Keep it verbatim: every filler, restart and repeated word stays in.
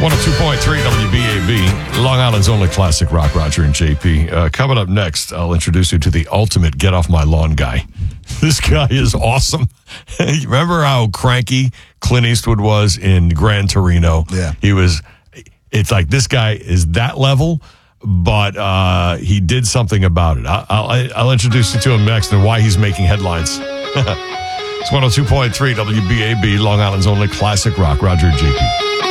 one oh two point three W B A B, Long Island's only classic rock, Roger and J P. Uh, coming up next, I'll introduce you to the ultimate get off my lawn guy. This guy is awesome. Remember how cranky Clint Eastwood was in Gran Torino? Yeah. He was, it's like this guy is that level, but uh, he did something about it. I, I'll, I'll introduce you to him next and why he's making headlines. It's one oh two point three W B A B, Long Island's only classic rock, Roger and J P.